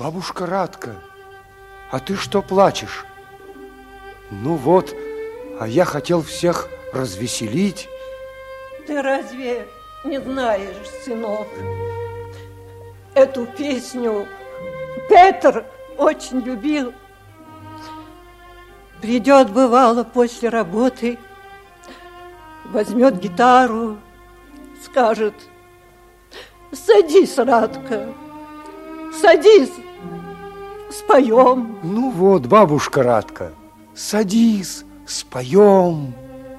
Бабушка Радка, а ты что плачешь? Ну вот, а я хотел всех развеселить. Ты разве не знаешь, сынок, эту песню Петр очень любил. Придет, бывало, после работы, возьмет гитару, скажет: садись, Радка, садись, споем. Ну вот, бабушка Радка, садись, споем.